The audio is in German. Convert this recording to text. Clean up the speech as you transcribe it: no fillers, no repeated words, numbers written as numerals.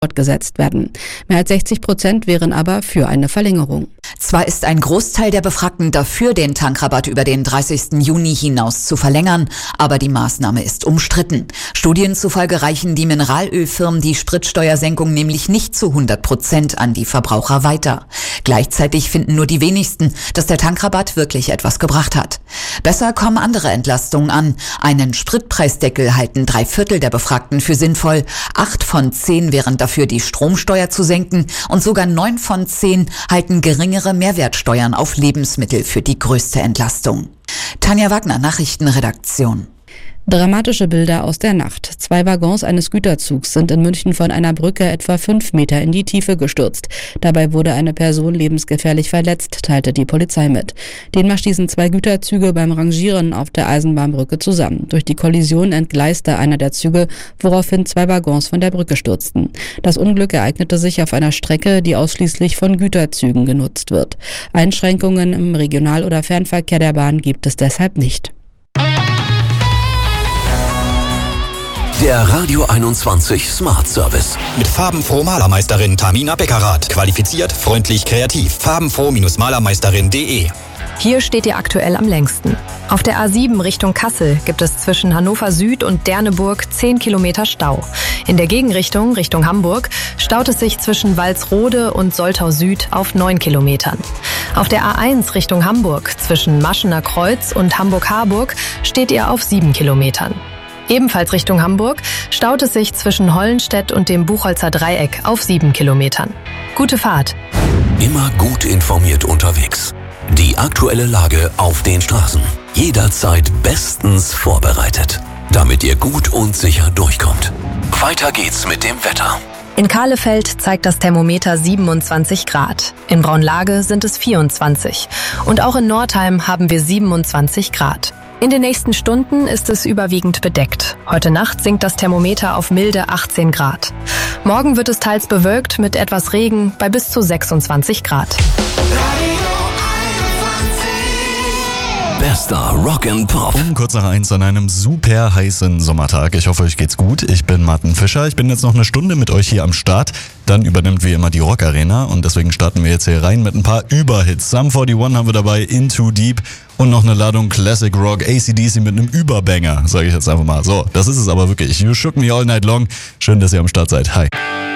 fortgesetzt werden. Mehr als 60% wären aber für eine Verlängerung. Zwar ist ein Großteil der Befragten dafür, den Tankrabatt über den 30. Juni hinaus zu verlängern, aber die Maßnahme ist umstritten. Studien zufolge reichen die Mineralölfirmen die Spritsteuersenkung nämlich nicht zu 100% an die Verbraucher weiter. Gleichzeitig finden nur die wenigsten, dass der Tankrabatt wirklich etwas gebracht hat. Besser kommen andere Entlastungen an. Einen Spritpreisdeckel halten 3/4 der Befragten für sinnvoll. 8 von 10 wären dafür, die Stromsteuer zu senken, und sogar 9 von 10 halten geringere Mehrwertsteuern auf Lebensmittel für die größte Entlastung. Tanja Wagner, Nachrichtenredaktion. Dramatische Bilder aus der Nacht. 2 Waggons eines Güterzugs sind in München von einer Brücke etwa 5 Meter in die Tiefe gestürzt. Dabei wurde eine Person lebensgefährlich verletzt, teilte die Polizei mit. Demnach stießen 2 Güterzüge beim Rangieren auf der Eisenbahnbrücke zusammen. Durch die Kollision entgleiste einer der Züge, woraufhin 2 Waggons von der Brücke stürzten. Das Unglück ereignete sich auf einer Strecke, die ausschließlich von Güterzügen genutzt wird. Einschränkungen im Regional- oder Fernverkehr der Bahn gibt es deshalb nicht. Der Radio 21 Smart Service. Mit farbenfroh Malermeisterin Tamina Beckerath. Qualifiziert, freundlich, kreativ. farbenfroh-malermeisterin.de. Hier steht ihr aktuell am längsten. Auf der A7 Richtung Kassel gibt es zwischen Hannover Süd und Derneburg 10 Kilometer Stau. In der Gegenrichtung, Richtung Hamburg, staut es sich zwischen Walsrode und Soltau Süd auf 9 Kilometern. Auf der A1 Richtung Hamburg zwischen Maschener Kreuz und Hamburg-Harburg steht ihr auf 7 Kilometern. Ebenfalls Richtung Hamburg staut es sich zwischen Hollenstedt und dem Buchholzer Dreieck auf 7 Kilometern. Gute Fahrt. Immer gut informiert unterwegs. Die aktuelle Lage auf den Straßen. Jederzeit bestens vorbereitet, damit ihr gut und sicher durchkommt. Weiter geht's mit dem Wetter. In Kahlefeld zeigt das Thermometer 27 Grad. In Braunlage sind es 24. Und auch in Nordheim haben wir 27 Grad. In den nächsten Stunden ist es überwiegend bedeckt. Heute Nacht sinkt das Thermometer auf milde 18 Grad. Morgen wird es teils bewölkt mit etwas Regen bei bis zu 26 Grad. Bester Rock and Pop. Kurz nach 1 an einem super heißen Sommertag. Ich hoffe, euch geht's gut. Ich bin Martin Fischer. Ich bin jetzt noch eine Stunde mit euch hier am Start. Dann übernimmt wie immer die Rock Arena und deswegen starten wir jetzt hier rein mit ein paar Überhits. Sum 41 haben wir dabei, In Too Deep und noch eine Ladung Classic Rock, AC/DC mit einem Überbanger, sage ich jetzt einfach mal. So, das ist es aber wirklich. You Shook Me All Night Long. Schön, dass ihr am Start seid. Hi.